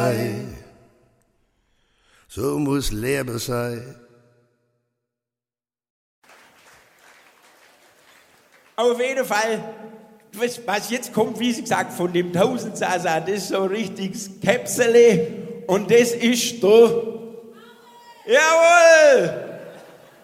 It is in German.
So muss Leben sein. Auf jeden Fall, was jetzt kommt, wie Sie gesagt, von dem Tausendsasa, das ist so ein richtiges Käpsele und das ist da. Jawohl!